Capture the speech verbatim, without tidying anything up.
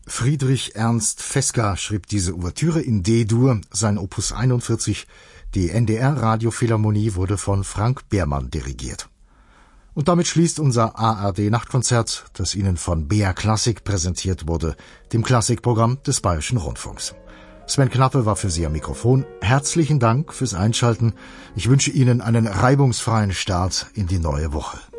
Friedrich Ernst Feska schrieb diese Ouvertüre in D-Dur, sein Opus einundvierzig. Die N D R-Radiophilharmonie wurde von Frank Behrmann dirigiert. Und damit schließt unser A R D-Nachtkonzert, das Ihnen von B R Klassik präsentiert wurde, dem Klassikprogramm des Bayerischen Rundfunks. Sven Knappe war für Sie am Mikrofon. Herzlichen Dank fürs Einschalten. Ich wünsche Ihnen einen reibungsfreien Start in die neue Woche.